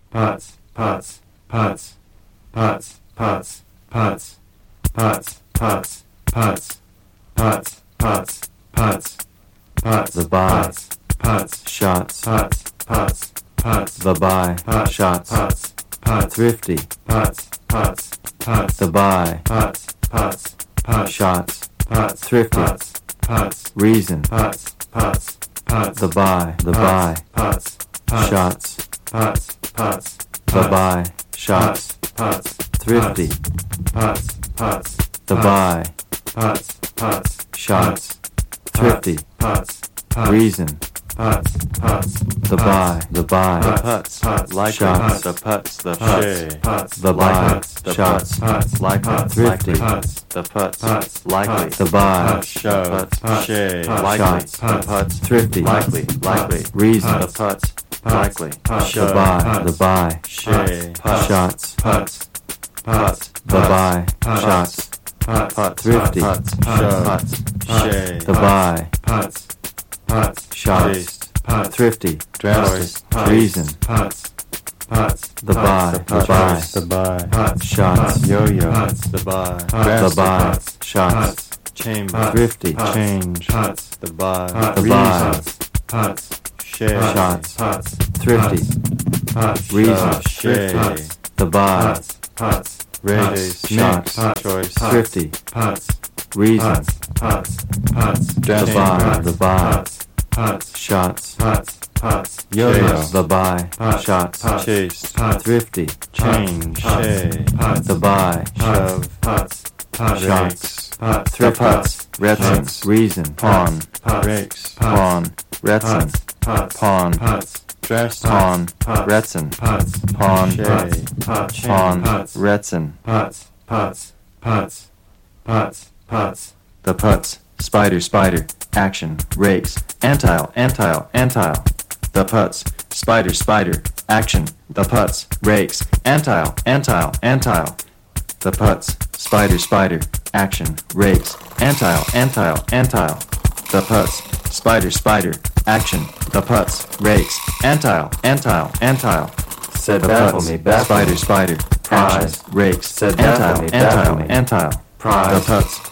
putz, putz, putz, putz, putz, putz, putz, putz, putz, putz, putz, putz, putz, the buy, putz, putz, shots, putz, putz, putz, the buy, putz, shots, putz, putz, thrifty, putz, putz, putz, the buy, putz, putz, putz, shots, putz, thrifty, putz, putz, reason, putz, putz, putz, the buy, putz, putz, shots, putz, putz, the buy, shots, putz, thrifty, putz, putz, the buy, putz, putz, shots, thrifty, putz, putz, reason, putz, putz, the buy, Putz, likely, shots, the putz, the putz, shay, putz, the buy, the shots, putz, likely, thrifty, putz, the putz, putz, likely, the buy, shove, putz, shay, putz, likely, shots, the putz, thrifty, likely, reason, the putz, likely, putz, the shove, buy, the buy, shay, shots, putz, putz, the buy, shots, putz, thrifty, putz, shove, shay, the buy, putz, putz, shots, taste, putz, thrifty, dress, reason, putz, putz, the buy, the the buy, putz, the buy, putz, shots, yo-yo, putz, the buy, the dress, buy, shots, putz, chamber, thrifty, change, putz, the buy, the buy, putz, shay, shots, putz, thrifty, putz, reason, shay, the buy, putz, raise, shots, mix, choice, thrifty, putz, reason, putz, putz, the dress, buy, the buy, putz, putz, shots, putz, yo-yo, the buy, shots, chase, thrifty, change, shay, the buy, shove, putz, shots, putz, the putz, Retzins, reason, pawn, rakes, pawn, Retzin, pawn, dress, pawn, Retzin, pawn, shay, pawn, Retzin, the putz, spider, spider, action, rakes, antile, antile, antile, the putz, spider, spider, action, the putz, rakes, antile, antile, antile, the putz, spider, spider, action, rakes, antile, antile, antile, the putz, spider, spider, action, the putz, rakes, antile, antile, antile, Said the baffle putz, me, baffle spider, me. spider, Prize. action, rakes, Said baffle antile, me, baffle antile, me. antile, Prize. the putz,